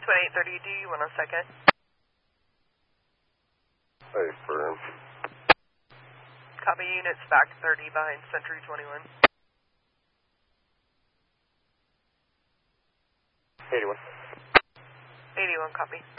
1830, do you want a second? Hey, firm. Copy, units back 30 behind Century 21. 81. 81, copy.